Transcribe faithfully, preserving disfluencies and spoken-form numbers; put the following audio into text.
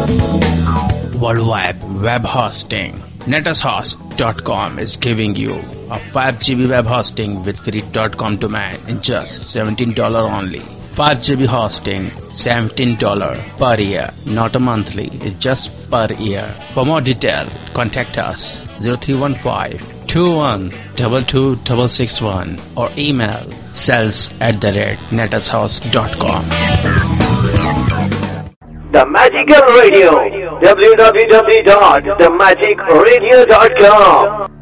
Worldwide web hosting. Netushost dot com is giving you a five gigabyte web hosting with free .com domain in just seventeen dollars only. five gigabyte hosting, seventeen dollars per year, not a monthly, it's just per year. For more detail, contact us zero three one five, two one two two six six one or email sales at the rate netushost dot com. The Magical Radio, w w w dot the magic radio dot com.